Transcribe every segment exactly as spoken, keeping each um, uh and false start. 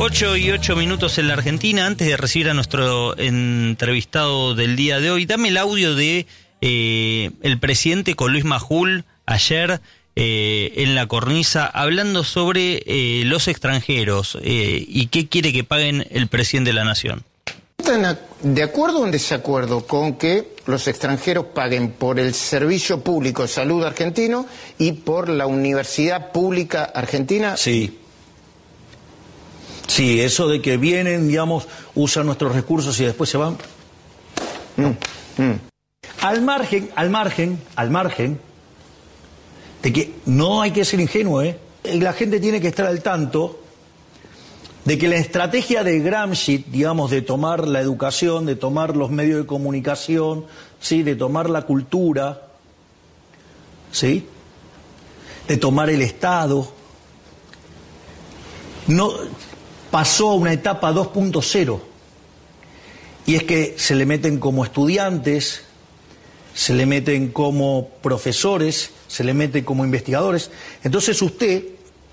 ocho y ocho minutos en la Argentina. Antes de recibir a nuestro entrevistado del día de hoy, dame el audio de eh, el presidente con Luis Majul ayer eh, en la cornisa, hablando sobre eh, los extranjeros eh, y qué quiere que paguen el presidente de la Nación. ¿Están de acuerdo o en desacuerdo con que los extranjeros paguen por el servicio público de salud argentino y por la universidad pública argentina? Sí. Sí, eso de que vienen, digamos, usan nuestros recursos y después se van. Mm, mm. Al margen, al margen, al margen, de que no hay que ser ingenuo, ¿eh? La gente tiene que estar al tanto de que la estrategia de Gramsci, digamos, de tomar la educación, de tomar los medios de comunicación, ¿sí?, de tomar la cultura, ¿sí?, de tomar el Estado, no pasó a una etapa dos punto cero, y es que se le meten como estudiantes, se le meten como profesores, se le meten como investigadores. Entonces usted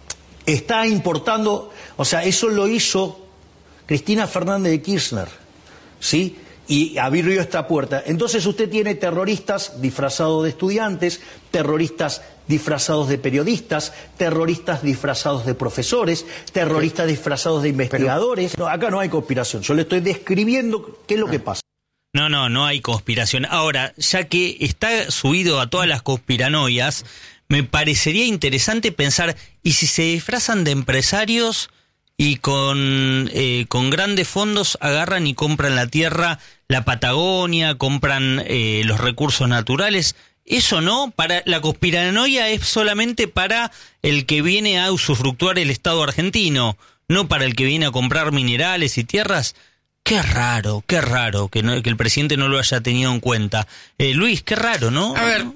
está importando, o sea, eso lo hizo Cristina Fernández de Kirchner, ¿sí?, y abrió esta puerta. Entonces usted tiene terroristas disfrazados de estudiantes, terroristas disfrazados de periodistas, terroristas disfrazados de profesores, terroristas disfrazados de investigadores. No, acá no hay conspiración, yo le estoy describiendo qué es lo que pasa. No, no, no hay conspiración. Ahora, ya que está subido a todas las conspiranoias, me parecería interesante pensar, ¿y si se disfrazan de empresarios y con, eh, con grandes fondos agarran y compran la tierra, la Patagonia, compran eh, los recursos naturales? Eso no, para la conspiranoia es solamente para el que viene a usufructuar el Estado argentino, no para el que viene a comprar minerales y tierras. Qué raro, qué raro que, no, que el presidente no lo haya tenido en cuenta. Eh, Luis, qué raro, ¿no? A ver,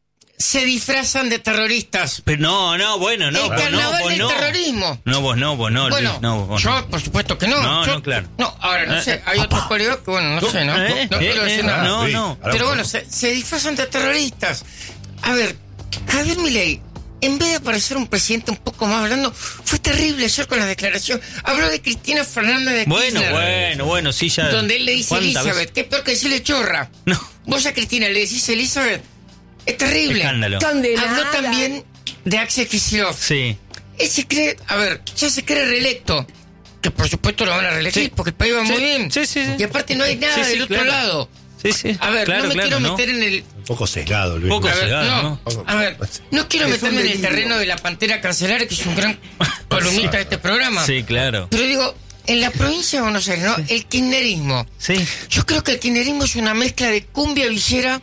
se disfrazan de terroristas. Pero no, no, bueno, no. El carnaval no, vos del no. terrorismo. No, vos no, vos no, bueno, Luis, no, vos yo, no. por supuesto que no. No, yo, no, claro. No, ahora, no Eh, sé, hay eh, otros papá. colegas que, bueno, no sé, ¿no? Eh, no eh, quiero eh, decir no, nada. no, no. Pero bueno, se, se disfrazan de terroristas. A ver, Javier Milei, en vez de aparecer un presidente un poco más hablando, fue terrible ayer con la declaración. Habló de Cristina Fernández de Bueno, Kirchner. bueno, bueno, sí, ya. Donde él le dice Elizabeth, veces? Que es peor que decirle chorra. No. Vos a Cristina le decís Elizabeth, es terrible. Escándalo. Habló también de Axel Kicillof. Sí. Él se cree, a ver, ya se cree reelecto. Que por supuesto lo van a reelegir, sí, porque el país va sí, muy bien. Sí, sí, sí. Y aparte no hay nada sí, sí, del otro claro. lado. Sí, sí. A ver, claro, no me claro, quiero ¿no? meter en el... Un poco sesgado, Luis. Poco a ver, sesgado, no, ¿no? A ver, no quiero meterme en el terreno de la Pantera Cancelar, que es un gran columnista de este programa. Sí, claro. Pero digo, en la provincia de Buenos Aires, ¿no? El kirchnerismo. Sí. Yo creo que el kirchnerismo es una mezcla de cumbia villera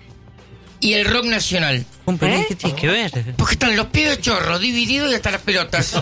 y el rock nacional. ¿Eh? ¿Qué tiene que ver? Porque están los pibes chorros divididos y hasta las pelotas.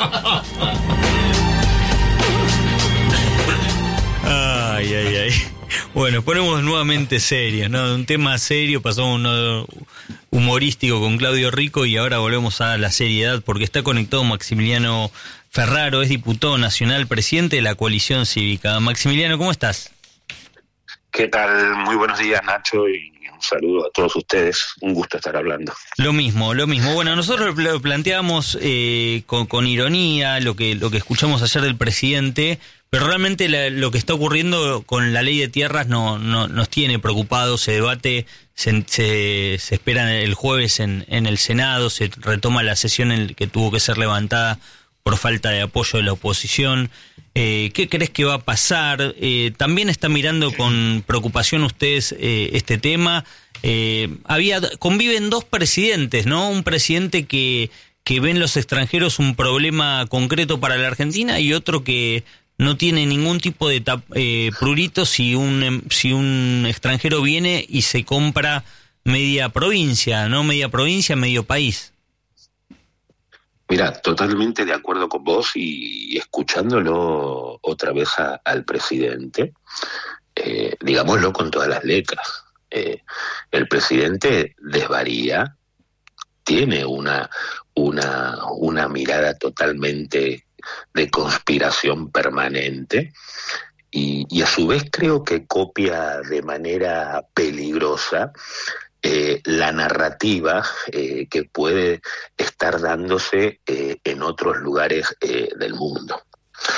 Ay, ay, ay. Bueno, ponemos nuevamente serios, ¿no? Un tema serio, pasamos uno humorístico con Claudio Rico y ahora volvemos a la seriedad porque está conectado Maximiliano Ferraro, es diputado nacional, presidente de la Coalición Cívica. Maximiliano, ¿cómo estás? ¿Qué tal? Muy buenos días, Nacho, y un saludo a todos ustedes. Un gusto estar hablando. Lo mismo, lo mismo. Bueno, nosotros lo planteamos eh, con, con ironía lo que, lo que escuchamos ayer del presidente, pero realmente la, lo que está ocurriendo con la ley de tierras no, no nos tiene preocupados. Se debate, se, se, se espera el jueves en, en el Senado, se retoma la sesión en que tuvo que ser levantada por falta de apoyo de la oposición. Eh, ¿Qué crees que va a pasar? Eh, ¿También están mirando con preocupación ustedes eh, este tema? Eh, había conviven dos presidentes, ¿no? Un presidente que, que ve en los extranjeros un problema concreto para la Argentina y otro que no tiene ningún tipo de tap, eh, prurito si un, si un extranjero viene y se compra media provincia, ¿no? Media provincia, medio país. Mira, totalmente de acuerdo con vos y escuchándolo otra vez a, al presidente, eh, digámoslo con todas las letras, eh, el presidente desvaría, tiene una, una, una mirada totalmente de conspiración permanente y, y a su vez creo que copia de manera peligrosa Eh, la narrativa eh, que puede estar dándose eh, en otros lugares eh, del mundo.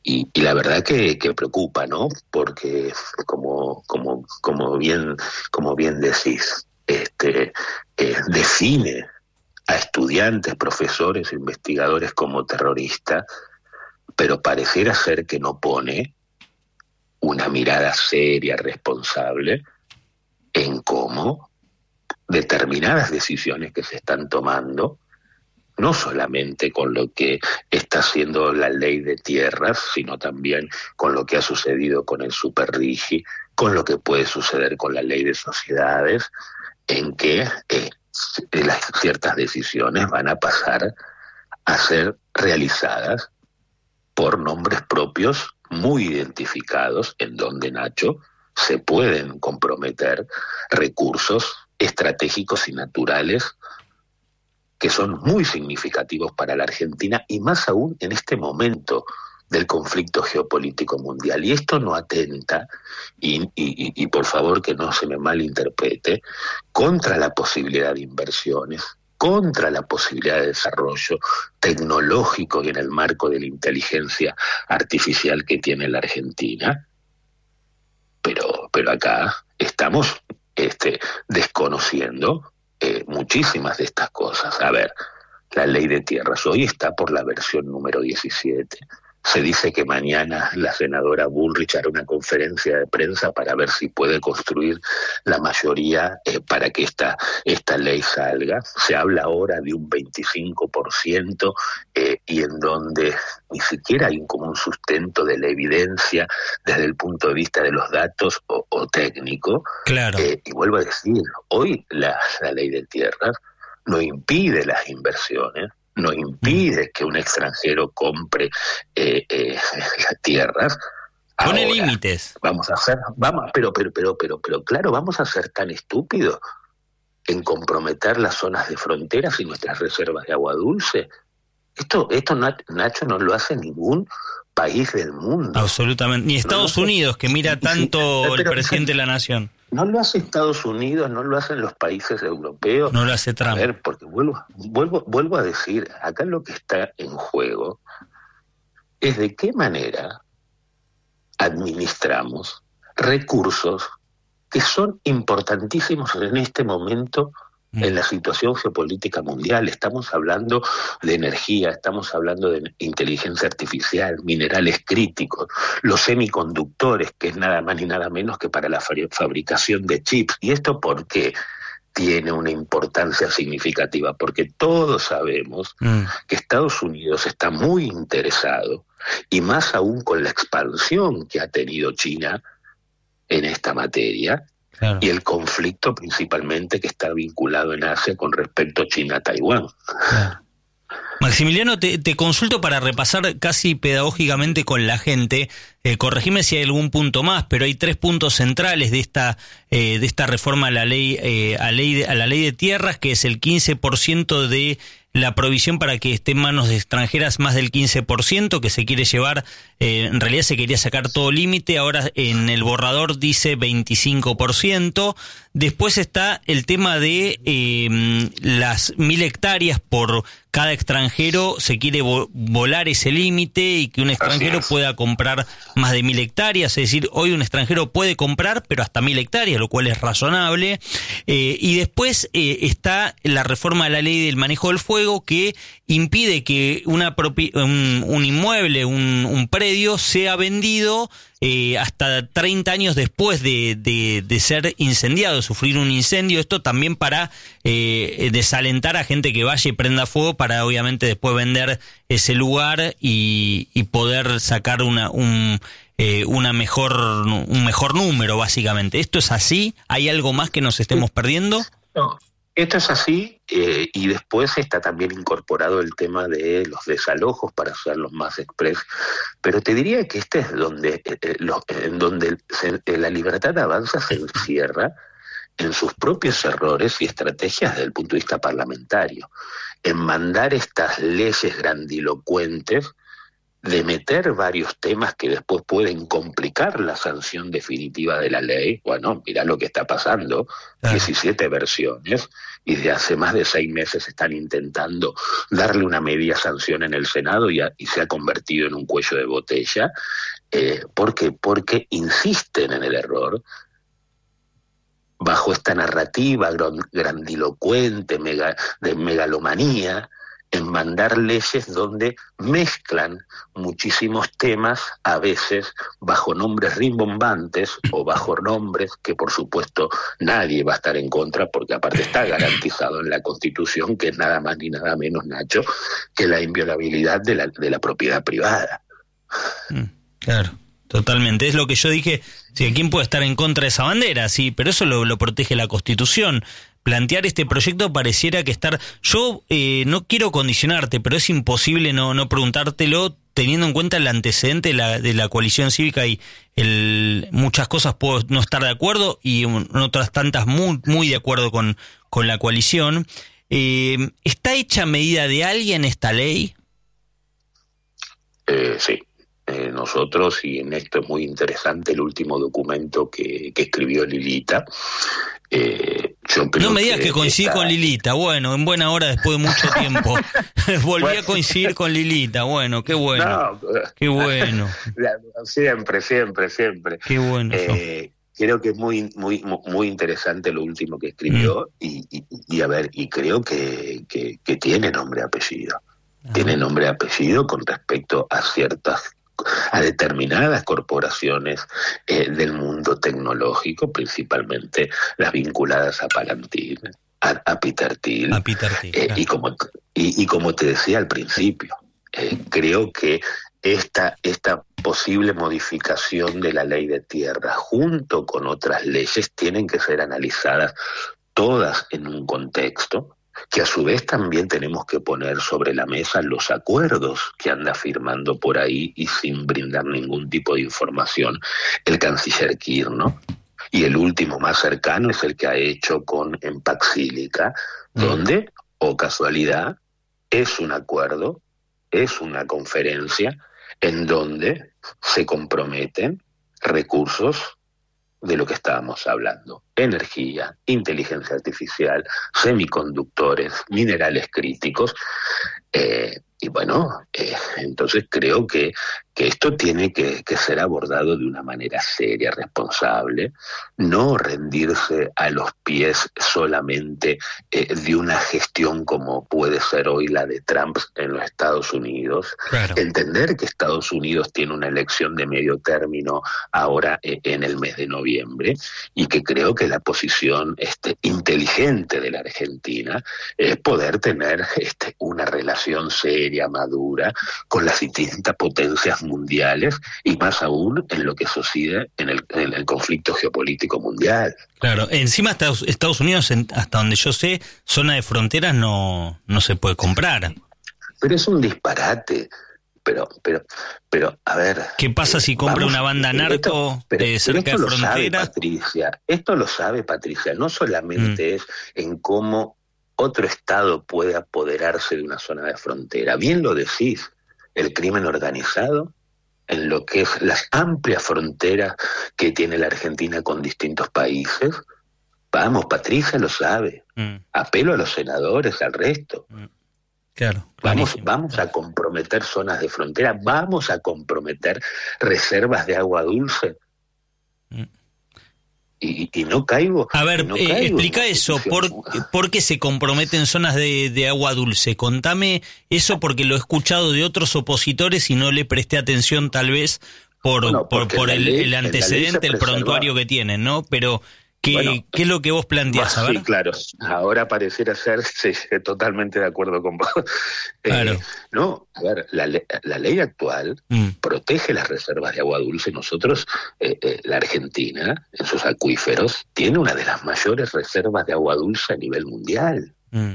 y, y la verdad que, que preocupa, ¿no? Porque como, como, como bien, como bien decís, este, eh, define a estudiantes, profesores, investigadores como terroristas, pero pareciera ser que no pone una mirada seria, responsable, en cómo determinadas decisiones que se están tomando, no solamente con lo que está haciendo la ley de tierras, sino también con lo que ha sucedido con el Superrigi, con lo que puede suceder con la ley de sociedades, en que eh, las ciertas decisiones van a pasar a ser realizadas por nombres propios muy identificados, en donde, Nacho, se pueden comprometer recursos estratégicos y naturales que son muy significativos para la Argentina, y más aún en este momento del conflicto geopolítico mundial. Y esto no atenta, y, y, y por favor que no se me malinterprete, contra la posibilidad de inversiones, contra la posibilidad de desarrollo tecnológico y en el marco de la inteligencia artificial que tiene la Argentina. Pero, pero acá estamos este, desconociendo eh, muchísimas de estas cosas. A ver, la ley de tierras hoy está por la versión número diecisiete. Se dice que mañana la senadora Bullrich hará una conferencia de prensa para ver si puede construir la mayoría eh, para que esta, esta ley salga. Se habla ahora de un veinticinco por ciento eh, y en donde ni siquiera hay como un sustento de la evidencia desde el punto de vista de los datos o, o técnico. Claro. Eh, y vuelvo a decir, hoy la, la ley de tierras no impide las inversiones, no impide que un extranjero compre eh, eh, las tierras. Pone Ahora, límites. Vamos a hacer, vamos, pero, pero, pero, pero, pero, claro, vamos a ser tan estúpidos en comprometer las zonas de fronteras y nuestras reservas de agua dulce. Esto, esto Nacho, no lo hace ningún país del mundo. Absolutamente. Ni Estados no, no, Unidos, que mira sí, tanto sí, pero, el presidente de la nación. No lo hace Estados Unidos, no lo hacen los países europeos. No lo hace Trump. A ver, porque vuelvo, vuelvo, vuelvo a decir, acá lo que está en juego es de qué manera administramos recursos que son importantísimos en este momento en la situación geopolítica mundial. Estamos hablando de energía, estamos hablando de inteligencia artificial, minerales críticos, los semiconductores, que es nada más ni nada menos que para la fabricación de chips. ¿Y esto por qué tiene una importancia significativa? Porque todos sabemos mm. que Estados Unidos está muy interesado, y más aún con la expansión que ha tenido China en esta materia, claro. Y el conflicto principalmente que está vinculado en Asia con respecto a China-Taiwán. Claro. Maximiliano, te, te consulto para repasar casi pedagógicamente con la gente, eh, corregime si hay algún punto más, pero hay tres puntos centrales de esta eh, de esta reforma a la ley eh, a, ley de, a la ley de tierras, que es el quince por ciento de la provisión para que esté en manos de extranjeras, más del quince por ciento que se quiere llevar, eh, en realidad se quería sacar todo límite, ahora en el borrador dice veinticinco por ciento. Después está el tema de eh, las mil hectáreas por cada extranjero, se quiere vo- volar ese límite y que un extranjero pueda comprar más de mil hectáreas, es decir, hoy un extranjero puede comprar, pero hasta mil hectáreas, lo cual es razonable. Eh, y después eh, está la reforma de la ley del manejo del fuego, que impide que una propi- un, un inmueble, un, un predio, sea vendido eh, hasta treinta años después de, de, de ser incendiado, sufrir un incendio. Esto también para eh, desalentar a gente que vaya y prenda fuego, para obviamente después vender ese lugar y, y poder sacar una un eh, una mejor un mejor número, básicamente. ¿Esto es así? ¿Hay algo más que nos estemos perdiendo? No. Esto es así, eh, y después está también incorporado el tema de los desalojos para hacerlos más express. Pero te diría que este es donde, eh, lo, en donde se, eh, la libertad avanza se encierra en sus propios errores y estrategias desde el punto de vista parlamentario, en mandar estas leyes grandilocuentes de meter varios temas que después pueden complicar la sanción definitiva de la ley. Bueno, mirá lo que está pasando, claro. diecisiete versiones, y de hace más de seis meses están intentando darle una media sanción en el Senado y, a, y se ha convertido en un cuello de botella, eh, porque, porque insisten en el error, bajo esta narrativa grandilocuente, mega, de megalomanía, en mandar leyes donde mezclan muchísimos temas, a veces bajo nombres rimbombantes o bajo nombres que por supuesto nadie va a estar en contra, porque aparte está garantizado en la Constitución, que es nada más ni nada menos, Nacho, que la inviolabilidad de la, de la propiedad privada. Claro, totalmente. Es lo que yo dije, sí, ¿quién puede estar en contra de esa bandera? Sí, pero eso lo, lo protege la Constitución. Plantear este proyecto pareciera que estar... Yo eh, no quiero condicionarte, pero es imposible no, no preguntártelo teniendo en cuenta el antecedente de la, de la coalición cívica y el, muchas cosas puedo no estar de acuerdo y en otras tantas muy, muy de acuerdo con, con la coalición. Eh, ¿Está hecha medida de alguien esta ley? Eh, sí. Eh, nosotros, y en esto es muy interesante el último documento que, que escribió Lilita, eh, yo creo no me digas que, que coincidí está... con Lilita, bueno, en buena hora después de mucho tiempo. Volví bueno. a coincidir con Lilita, bueno, qué bueno, no, qué bueno. Siempre, siempre, siempre. Qué bueno. Eh, creo que es muy, muy, muy interesante lo último que escribió, mm. y, y, y a ver, y creo que, que, que tiene nombre y apellido. Ah. Tiene nombre y apellido con respecto a ciertas a determinadas corporaciones eh, del mundo tecnológico, principalmente las vinculadas a Palantir, a, a Peter Thiel, a Peter Thiel eh, claro. y, como, y, y como te decía al principio, eh, creo que esta, esta posible modificación de la ley de tierra junto con otras leyes tienen que ser analizadas todas en un contexto, que a su vez también tenemos que poner sobre la mesa los acuerdos que anda firmando por ahí y sin brindar ningún tipo de información el canciller Kirchner, ¿no? Y el último más cercano es el que ha hecho con Empaxílica, mm. donde, o oh casualidad, es un acuerdo, es una conferencia en donde se comprometen recursos de lo que estábamos hablando: energía, inteligencia artificial, semiconductores, minerales críticos, eh, y bueno, eh, entonces creo que, que esto tiene que, que ser abordado de una manera seria, responsable, no rendirse a los pies solamente eh, de una gestión como puede ser hoy la de Trump en los Estados Unidos, claro. Entender que Estados Unidos tiene una elección de medio término ahora eh, en el mes de noviembre, y que creo que la posición este, inteligente de la Argentina es poder tener este, una relación seria, madura, con las distintas potencias mundiales, y más aún en lo que sucede en el, en el conflicto geopolítico mundial. Claro, encima Estados, Estados Unidos, hasta donde yo sé, zona de fronteras no, no se puede comprar. Pero es un disparate. Pero, pero, pero, a ver... ¿Qué pasa si compra vamos, una banda narco esto, pero, de cerca de frontera? Sabe Patricia, esto lo sabe Patricia, no solamente mm. es en cómo otro Estado puede apoderarse de una zona de frontera. Bien lo decís, el crimen organizado, en lo que es las amplias fronteras que tiene la Argentina con distintos países. Vamos, Patricia lo sabe. Mm. Apelo a los senadores, al resto. Mm. Claro, vamos, vamos a comprometer zonas de frontera, vamos a comprometer reservas de agua dulce. Mm. Y, y no caigo. A ver, no eh, caigo explica eso. ¿Por, ¿Por qué se comprometen zonas de, de agua dulce? Contame eso, porque lo he escuchado de otros opositores y no le presté atención, tal vez por, bueno, por, por el, ley, el antecedente, el prontuario que tienen, ¿no? Pero ¿qué, bueno, ¿qué es lo que vos planteás? A ver. Sí, claro. Ahora pareciera ser sí, totalmente de acuerdo con vos. Claro. Eh, no, a ver, la, le, la ley actual mm. protege las reservas de agua dulce. Nosotros, eh, eh, la Argentina, en sus acuíferos, tiene una de las mayores reservas de agua dulce a nivel mundial. Mm.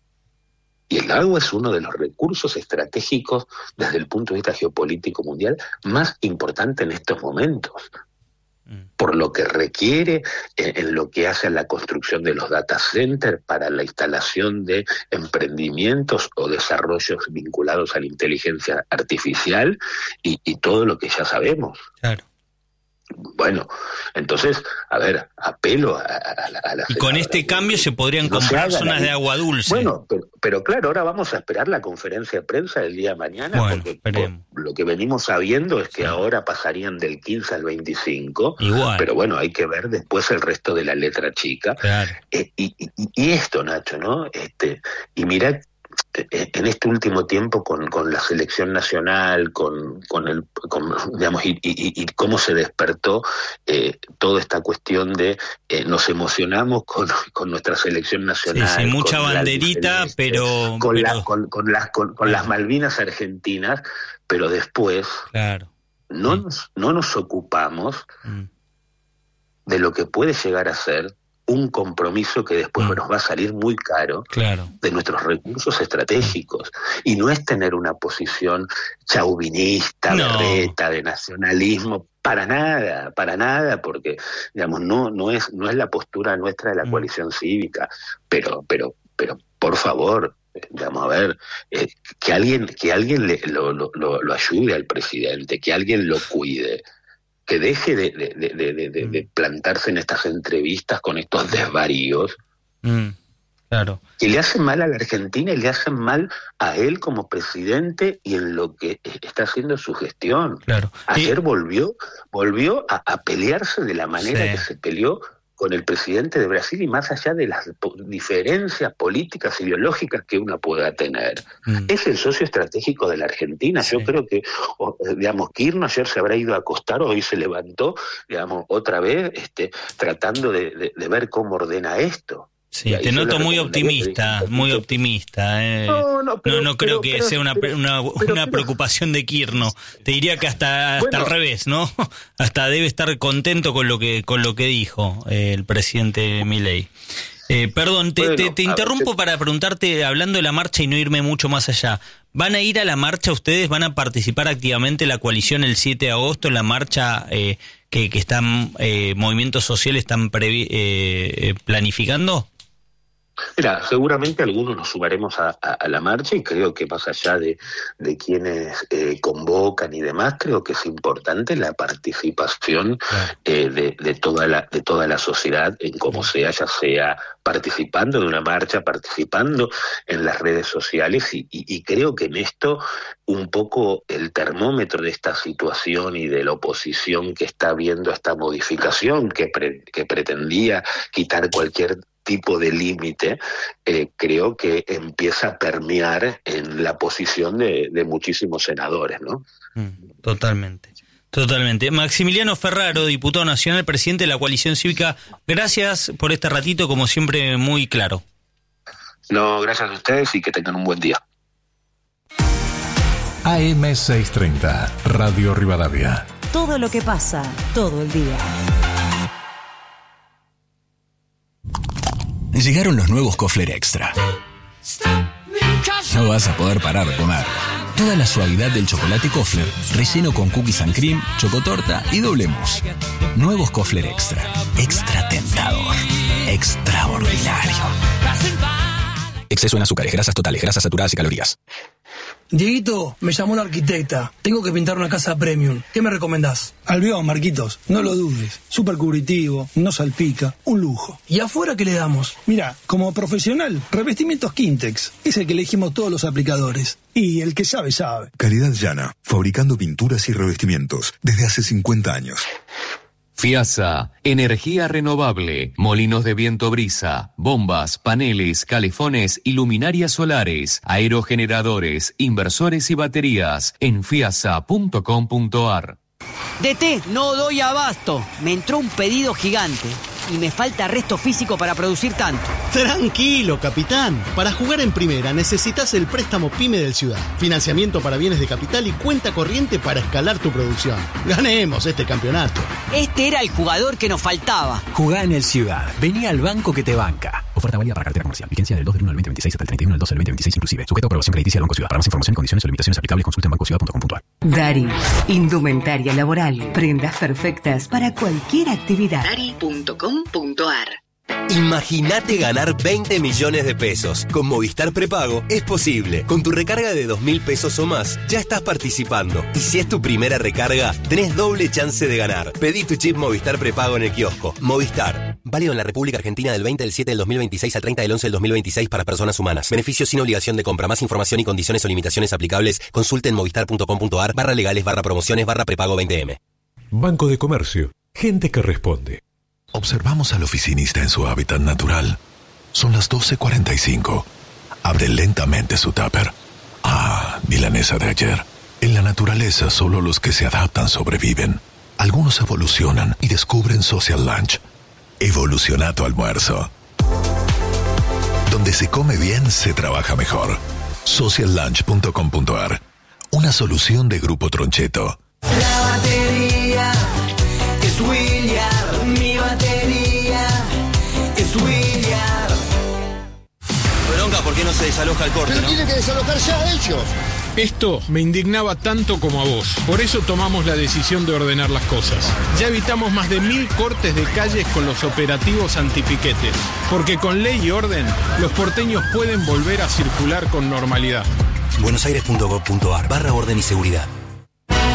Y el agua es uno de los recursos estratégicos desde el punto de vista geopolítico mundial más importante en estos momentos. por lo que requiere, en, en lo que hace a la construcción de los data centers, para la instalación de emprendimientos o desarrollos vinculados a la inteligencia artificial y, y todo lo que ya sabemos. Claro. Bueno, entonces, a ver, apelo a, a, a la... Y con este cambio se podrían no comprar se zonas de agua dulce. Bueno, pero, pero claro, ahora vamos a esperar la conferencia de prensa del día de mañana, bueno, porque por, lo que venimos sabiendo es que sí. ahora pasarían del quince al veinticinco, Igual. Pero bueno, hay que ver después el resto de la letra chica. Claro. Eh, y, y, y esto, Nacho, ¿no? Este, y mirá, en este último tiempo con, con la selección nacional, con, con el, con, digamos, y, y, y cómo se despertó eh, toda esta cuestión de eh, nos emocionamos con, con nuestra selección nacional. Sí, sí, mucha banderita, pero con, pero... La, con, con las con, con las Malvinas argentinas, pero después claro. no sí. nos, no nos ocupamos mm. de lo que puede llegar a ser un compromiso que después mm. nos va a salir muy caro claro. de nuestros recursos estratégicos. Y no es tener una posición chauvinista, no. berreta, de nacionalismo, para nada, para nada, porque digamos no no es no es la postura nuestra de la mm. coalición cívica, pero pero pero por favor, digamos, a ver, eh, que alguien que alguien le, lo, lo, lo, lo ayude al presidente, que alguien lo cuide, que deje de, de, de, de, de, de plantarse en estas entrevistas con estos desvaríos mm, claro. que le hacen mal a la Argentina y le hacen mal a él como presidente y en lo que está haciendo su gestión. Claro. Ayer y... volvió volvió a, a pelearse de la manera sí. que se peleó con el presidente de Brasil, y más allá de las diferencias políticas, ideológicas que una pueda tener. Mm. Es el socio estratégico de la Argentina. Sí. Yo creo que, digamos, Kirchner ayer se habrá ido a acostar, hoy se levantó, digamos, otra vez, este, tratando de, de, de ver cómo ordena esto. Sí, te noto muy optimista, muy optimista. Eh. No, no, pero, no, no creo pero, que pero, sea una, pero, una, pero, una preocupación de Kirchner. Te diría que hasta, hasta bueno, al revés, ¿no? Hasta debe estar contento con lo que con lo que dijo eh, el presidente Milei. Eh, perdón, te, bueno, te, te interrumpo ver, para preguntarte, hablando de la marcha y no irme mucho más allá. ¿Van a ir a la marcha ustedes? ¿Van a participar activamente la coalición el siete de agosto en la marcha eh, que, que están eh, movimientos sociales están previ- eh, planificando? Mira, seguramente algunos nos sumaremos a, a, a la marcha, y creo que más allá de, de quienes eh, convocan y demás, creo que es importante la participación eh, de, de toda la de toda la sociedad en como sea, ya sea participando de una marcha, participando en las redes sociales, y, y, y creo que en esto un poco el termómetro de esta situación y de la oposición que está viendo esta modificación que, pre, que pretendía quitar cualquier tipo de límite, eh, creo que empieza a permear en la posición de, de muchísimos senadores, ¿no? Mm, totalmente, totalmente. Maximiliano Ferraro, diputado nacional, presidente de la coalición cívica, gracias por este ratito, como siempre, muy claro. No, gracias a ustedes y que tengan un buen día. A M seiscientos treinta, Radio Rivadavia. Todo lo que pasa, todo el día. Llegaron los nuevos Kofler Extra. No vas a poder parar de comer. Toda la suavidad del chocolate Kofler, relleno con cookies and cream, chocotorta y doble mousse. Nuevos Kofler Extra. Extra tentador. Extraordinario. Exceso en azúcares, grasas totales, grasas saturadas y calorías. Dieguito, me llamó una arquitecta. Tengo que pintar una casa premium. ¿Qué me recomendás? Albión, Marquitos. No lo dudes. Súper cubritivo, no salpica. Un lujo. ¿Y afuera qué le damos? Mira, como profesional, revestimientos Quintex. Es el que elegimos todos los aplicadores. Y el que sabe, sabe. Calidad Llana. Fabricando pinturas y revestimientos desde hace cincuenta años. FIASA, energía renovable, molinos de viento brisa, bombas, paneles, calefones y luminarias solares, aerogeneradores, inversores y baterías en fiasa punto com punto ar. D T, no doy abasto. Me entró un pedido gigante y me falta resto físico para producir tanto. Tranquilo, capitán. Para jugar en primera necesitas el préstamo PYME del Ciudad. Financiamiento para bienes de capital y cuenta corriente para escalar tu producción. Ganemos este campeonato. Este era el jugador que nos faltaba. Jugá en el Ciudad. Vení al banco que te banca. Oferta válida para cartera comercial. Vigencia del dos del uno al veinte veintiséis hasta el treinta y uno del doce del veinte veintiséis inclusive. Sujeto a aprobación crediticia del Banco Ciudad. Para más información y condiciones solicitaciones aplicables consulta en banco ciudad punto com punto ar. Darío. Indumentaria laboral. Prendas perfectas para cualquier actividad. Dari punto com punto ar. Imagínate ganar veinte millones de pesos. Con Movistar Prepago es posible. Con tu recarga de dos mil pesos o más, ya estás participando. Y si es tu primera recarga, tenés doble chance de ganar. Pedí tu chip Movistar Prepago en el kiosco. Movistar. Válido en la República Argentina del veinte del siete del dos mil veintiséis al treinta del once del dos mil veintiséis para personas humanas. Beneficios sin obligación de compra. Más información y condiciones o limitaciones aplicables. Consulte en movistar punto com punto ar barra legales barra promociones barra prepago veinte eme. Banco de Comercio. Gente que responde. Observamos al oficinista en su hábitat natural. Son las doce cuarenta y cinco. Abre lentamente su tupper. Ah, milanesa de ayer. En la naturaleza solo los que se adaptan sobreviven. Algunos evolucionan y descubren Social Lunch. Evoluciona tu almuerzo. Donde se come bien, se trabaja mejor. social lunch punto com punto ar. Una solución de Grupo Troncheto. La batería es William, mi batería es William. Bronca, ¿por qué no se desaloja el corte? Pero ¿no? tiene que desalojar ya ellos. Esto me indignaba tanto como a vos. Por eso tomamos la decisión de ordenar las cosas. Ya evitamos más de mil cortes de calles con los operativos antipiquetes. Porque con ley y orden, los porteños pueden volver a circular con normalidad. buenosaires punto gov punto ar barra orden y seguridad.